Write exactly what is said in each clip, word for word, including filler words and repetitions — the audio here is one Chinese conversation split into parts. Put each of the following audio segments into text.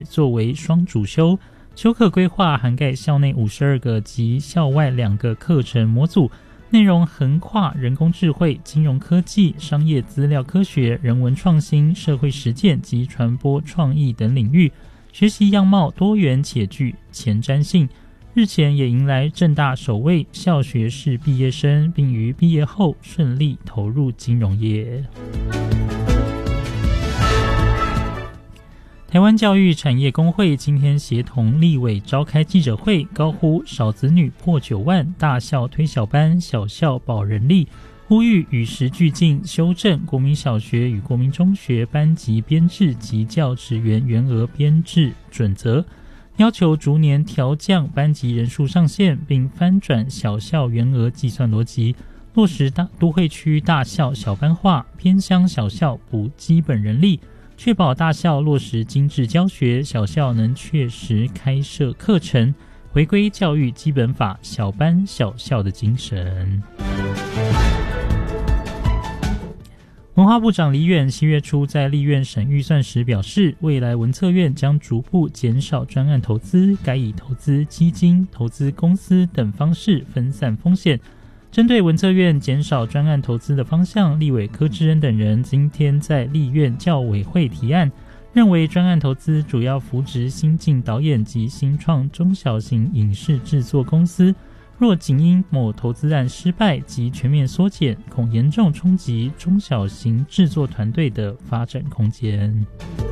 作为双主修。修课规划涵盖校内五十二个及校外两个课程模组，内容横跨人工智慧、金融科技、商业资料科学、人文创新、社会实践及传播创意等领域，学习样貌多元且具前瞻性。日前也迎来政大首位校学士毕业生，并于毕业后顺利投入金融业。台湾教育产业工会今天协同立委召开记者会，高呼少子女破九万，大校推小班，小校保人力，呼吁与时俱进，修正国民小学与国民中学班级编制及教职员员额编制准则，要求逐年调降班级人数上限，并翻转小校员额计算逻辑，落实大都会区大校小班化，偏乡小校补基本人力，确保大校落实精致教学，小校能确实开设课程，回归教育基本法小班小校的精神。文化部长李远七月初在立院审预算时表示，未来文策院将逐步减少专案投资，改以投资基金、投资公司等方式分散风险。针对文策院减少专案投资的方向，立委柯志恩等人今天在立院教委会提案，认为专案投资主要扶植新晋导演及新创中小型影视制作公司，若仅因某投资案失败及全面缩减，恐严重冲击中小型制作团队的发展空间。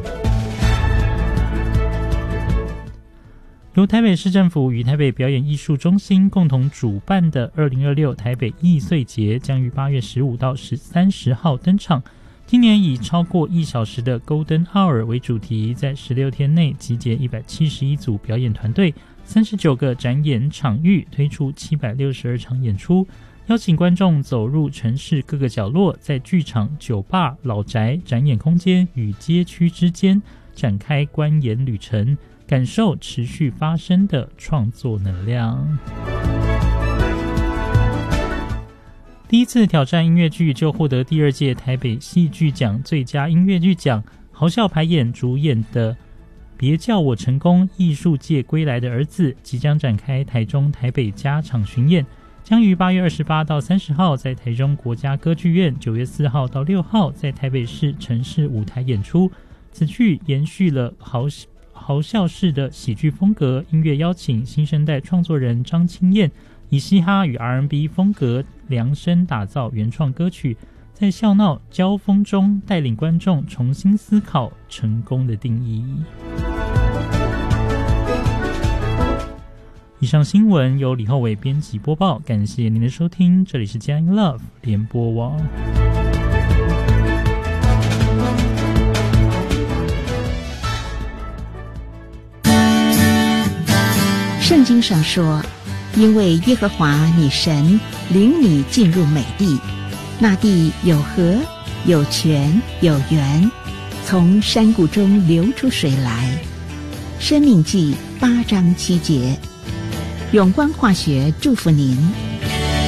由台北市政府与台北表演艺术中心共同主办的二零二六台北艺穗节将于八月十五到三十号登场。今年以超过一小时的 Golden Hour 为主题，在十六天内集结一百七十一组表演团队，三十九个展演场域，推出七百六十二场演出，邀请观众走入城市各个角落，在剧场、酒吧、老宅、展演空间与街区之间展开观演旅程，感受持续发生的创作能量。第一次挑战音乐剧就获得第二届台北戏剧奖最佳音乐剧奖，豪笑排演主演的《别叫我成功》艺术界归来的儿子即将展开台中台北加场巡演，将于八月二十八到三十号在台中国家歌剧院，九月四号到六号在台北市城市舞台演出。此剧延续了豪豪笑式的喜剧风格，音乐邀请新生代创作人张清燕以嘻哈与 R and B 风格量身打造原创歌曲，在笑闹交锋中带领观众重新思考成功的定义。以上新闻由李厚伟编辑播报，感谢您的收听，这里是佳音 Love 联播网。 圣经上说，因为耶和华你神领你进入美地，那地有河有泉有源，从山谷中流出水来。申命记八章七节。永光化学祝福您。